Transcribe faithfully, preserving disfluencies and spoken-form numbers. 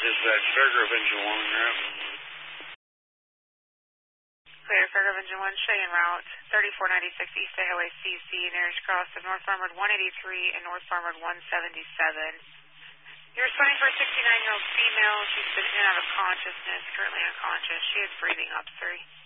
Dispatch, Fairgrove Engine one, route. Clear, Fairgrove Engine one, Cheyenne route, thirty-four ninety-six East Highway C C, nearest cross of North Farmwood one eighty-three and North Farmwood one seventy-seven. You're responding for a sixty-nine-year-old female. She's been in and out of consciousness, currently unconscious. She is breathing up, three.